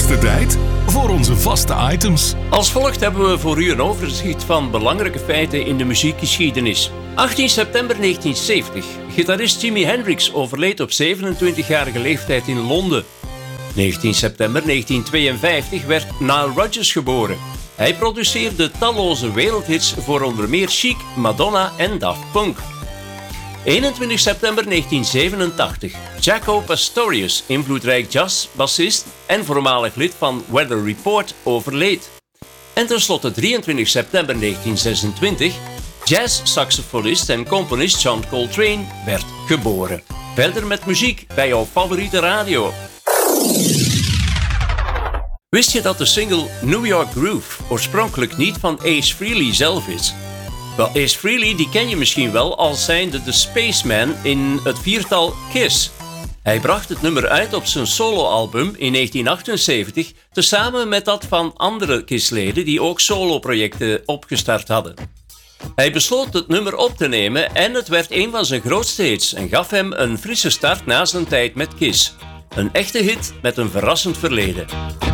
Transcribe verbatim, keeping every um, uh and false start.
de tijd voor onze vaste items. Als volgt hebben we voor u een overzicht van belangrijke feiten in de muziekgeschiedenis. achttien september negentien zeventig. Gitarist Jimi Hendrix overleed op zevenentwintigjarige leeftijd in Londen. negentien september negentien tweeënvijftig werd Nile Rodgers geboren. Hij produceerde talloze wereldhits voor onder meer Chic, Madonna en Daft Punk. eenentwintig september negentien zevenentachtig. Jaco Pastorius, invloedrijk jazzbassist en voormalig lid van Weather Report, overleed. En tenslotte drieëntwintig september negentien zesentwintig. Jazz-saxofonist en componist John Coltrane werd geboren. Verder met muziek bij jouw favoriete radio. Wist je dat de single New York Groove oorspronkelijk niet van Ace Frehley zelf is? Wel, Ace Frehley die ken je misschien wel als zijnde de Spaceman in het viertal Kiss. Hij bracht het nummer uit op zijn soloalbum in negentien achtenzeventig, tezamen met dat van andere Kiss-leden die ook soloprojecten opgestart hadden. Hij besloot het nummer op te nemen en het werd een van zijn grootste hits en gaf hem een frisse start na zijn tijd met Kiss. Een echte hit met een verrassend verleden.